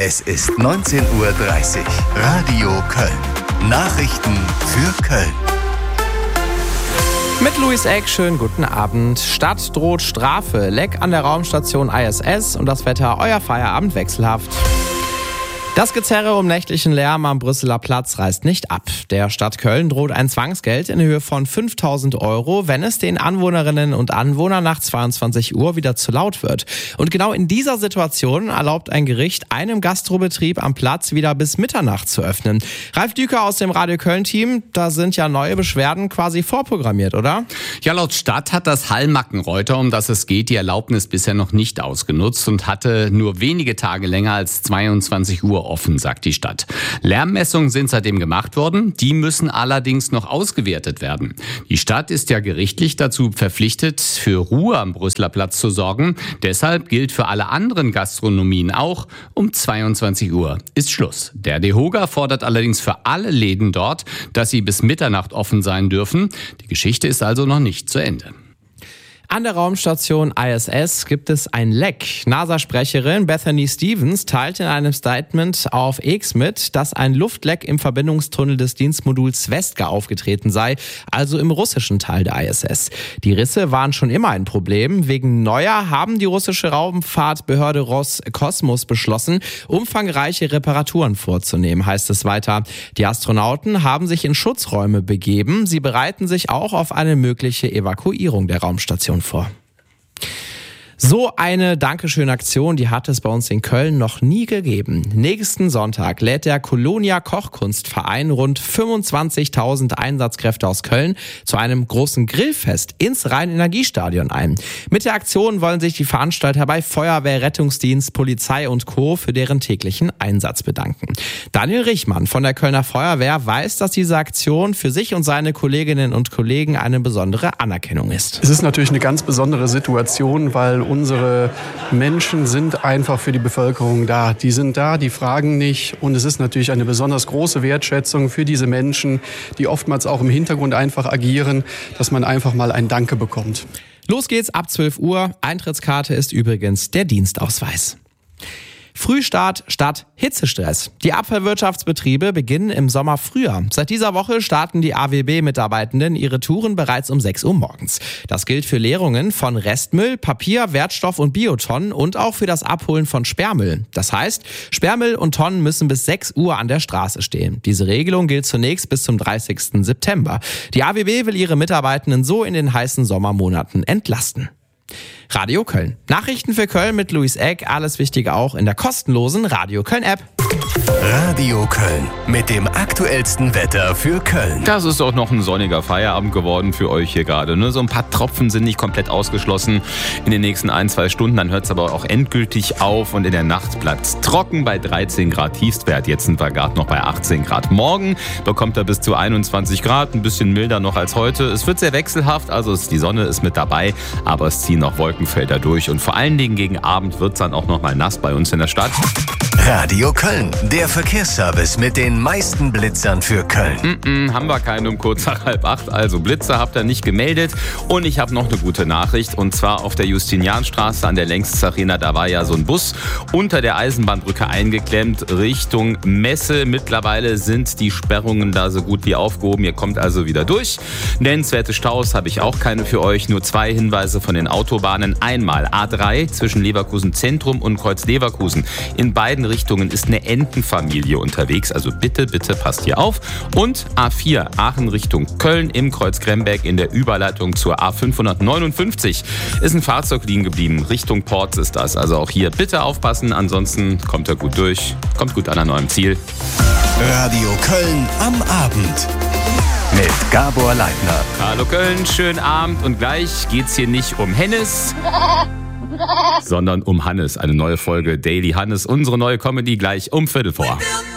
Es ist 19:30 Uhr. Radio Köln. Nachrichten für Köln. Mit Luis Eck, schönen guten Abend. Stadt droht Strafe, Leck an der Raumstation ISS und das Wetter, euer Feierabend wechselhaft. Das Gezerre um nächtlichen Lärm am Brüsseler Platz reißt nicht ab. Der Stadt Köln droht ein Zwangsgeld in Höhe von 5.000 €, wenn es den Anwohnerinnen und Anwohnern nach 22 Uhr wieder zu laut wird. Und genau in dieser Situation erlaubt ein Gericht einem Gastrobetrieb am Platz wieder bis Mitternacht zu öffnen. Ralf Düker aus dem Radio Köln-Team, da sind ja neue Beschwerden quasi vorprogrammiert, oder? Ja, laut Stadt hat das Hall-Mackenreuter, um das es geht, die Erlaubnis bisher noch nicht ausgenutzt und hatte nur wenige Tage länger als 22 Uhr offen, sagt die Stadt. Lärmmessungen sind seitdem gemacht worden, die müssen allerdings noch ausgewertet werden. Die Stadt ist ja gerichtlich dazu verpflichtet, für Ruhe am Brüsseler Platz zu sorgen. Deshalb gilt für alle anderen Gastronomien auch, um 22 Uhr ist Schluss. Der DEHOGA fordert allerdings für alle Läden dort, dass sie bis Mitternacht offen sein dürfen. Die Geschichte ist also noch nicht zu Ende. An der Raumstation ISS gibt es ein Leck. NASA-Sprecherin Bethany Stevens teilte in einem Statement auf X mit, dass ein Luftleck im Verbindungstunnel des Dienstmoduls Svezda aufgetreten sei, also im russischen Teil der ISS. Die Risse waren schon immer ein Problem. Wegen Neujahr haben die russische Raumfahrtbehörde Roskosmos beschlossen, umfangreiche Reparaturen vorzunehmen, heißt es weiter. Die Astronauten haben sich in Schutzräume begeben. Sie bereiten sich auch auf eine mögliche Evakuierung der Raumstation vor. So eine Dankeschön-Aktion, die hat es bei uns in Köln noch nie gegeben. Nächsten Sonntag lädt der Kolonia Kochkunstverein rund 25.000 Einsatzkräfte aus Köln zu einem großen Grillfest ins Rhein-Energiestadion ein. Mit der Aktion wollen sich die Veranstalter bei Feuerwehr, Rettungsdienst, Polizei und Co. für deren täglichen Einsatz bedanken. Daniel Richmann von der Kölner Feuerwehr weiß, dass diese Aktion für sich und seine Kolleginnen und Kollegen eine besondere Anerkennung ist. Es ist natürlich eine ganz besondere Situation, weil unsere Menschen sind einfach für die Bevölkerung da. Die sind da, die fragen nicht. Und es ist natürlich eine besonders große Wertschätzung für diese Menschen, die oftmals auch im Hintergrund einfach agieren, dass man einfach mal ein Danke bekommt. Los geht's ab 12 Uhr. Eintrittskarte ist übrigens der Dienstausweis. Frühstart statt Hitzestress. Die Abfallwirtschaftsbetriebe beginnen im Sommer früher. Seit dieser Woche starten die AWB-Mitarbeitenden ihre Touren bereits um 6 Uhr morgens. Das gilt für Leerungen von Restmüll, Papier, Wertstoff und Biotonnen und auch für das Abholen von Sperrmüll. Das heißt, Sperrmüll und Tonnen müssen bis 6 Uhr an der Straße stehen. Diese Regelung gilt zunächst bis zum 30. September. Die AWB will ihre Mitarbeitenden so in den heißen Sommermonaten entlasten. Radio Köln. Nachrichten für Köln mit Luis Eck. Alles Wichtige auch in der kostenlosen Radio Köln App. Radio Köln mit dem aktuellsten Wetter für Köln. Das ist auch noch ein sonniger Feierabend geworden für euch hier gerade. So ein paar Tropfen sind nicht komplett ausgeschlossen in den nächsten 1-2 Stunden. Dann hört es aber auch endgültig auf und in der Nacht bleibt es trocken bei 13 Grad Tiefstwert. Jetzt sind wir gerade noch bei 18 Grad. Morgen bekommt er bis zu 21 Grad, ein bisschen milder noch als heute. Es wird sehr wechselhaft, also die Sonne ist mit dabei, aber es ziehen noch Wolkenfelder durch. Und vor allen Dingen gegen Abend wird es dann auch noch mal nass bei uns in der Stadt. Radio Köln, der Verkehrsservice mit den meisten Blitzern für Köln. Haben wir keinen um kurz nach 7:30. Also Blitzer habt ihr nicht gemeldet. Und ich habe noch eine gute Nachricht. Und zwar auf der Justinianstraße an der Längstes Arena. Da war ja so ein Bus unter der Eisenbahnbrücke eingeklemmt Richtung Messe. Mittlerweile sind die Sperrungen da so gut wie aufgehoben. Ihr kommt also wieder durch. Nennenswerte Staus habe ich auch keine für euch. Nur 2 Hinweise von den Autobahnen. Einmal A3 zwischen Leverkusen Zentrum und Kreuz Leverkusen. In beiden Richtungen ist eine Entenfamilie unterwegs, also bitte, bitte passt hier auf. Und A4 Aachen Richtung Köln im Kreuz Gremberg in der Überleitung zur A559 ist ein Fahrzeug liegen geblieben. Richtung Porz ist das, also auch hier bitte aufpassen, ansonsten kommt er gut durch, kommt gut an ein neuem Ziel. Radio Köln am Abend mit Gabor Leitner. Hallo Köln, schönen Abend und gleich geht's hier nicht um Hennes, sondern um Hannes. Eine neue Folge Daily Hannes, unsere neue Comedy gleich um 15:15.